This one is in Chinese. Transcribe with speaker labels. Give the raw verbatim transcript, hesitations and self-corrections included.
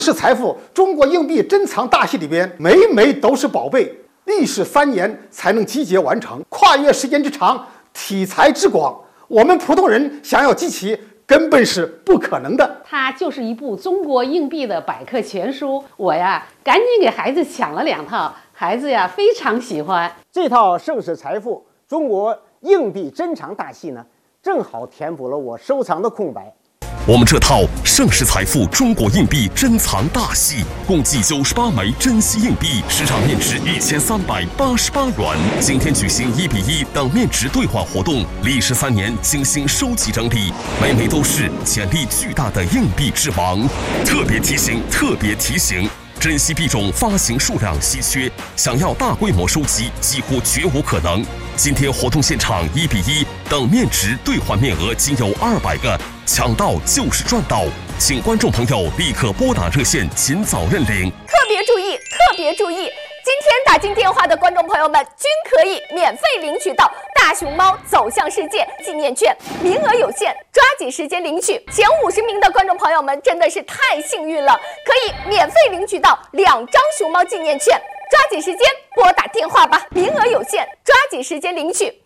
Speaker 1: 是财富中国硬币珍藏大戏里边，每每都是宝贝。历时三年才能集结完成，跨越时间之长，题材之广，我们普通人想要集齐根本是不可能的。
Speaker 2: 它就是一部中国硬币的百科全书，我呀赶紧给孩子抢了两套，孩子呀非常喜欢。
Speaker 3: 这套盛世财富中国硬币珍藏大戏呢，正好填补了我收藏的空白。
Speaker 4: 我们这套盛世财富中国硬币珍藏大戏，共计九十八枚珍稀硬币，市场面值一千三百八十八元。今天举行一比一等面值兑换活动，历时三年精心收集整理，每枚都是潜力巨大的硬币之王。特别提醒，特别提醒。珍稀币种发行数量稀缺，想要大规模收集几乎绝无可能。今天活动现场一比一等面值兑换面额仅有二百个，抢到就是赚到，请观众朋友立刻拨打热线，尽早认领。
Speaker 5: 特别注意，特别注意！今天打进电话的观众朋友们均可以免费领取到大熊猫走向世界纪念券，名额有限，抓紧时间领取。前五十名的观众朋友们真的是太幸运了，可以免费领取到两张熊猫纪念券，抓紧时间拨打电话吧，名额有限，抓紧时间领取。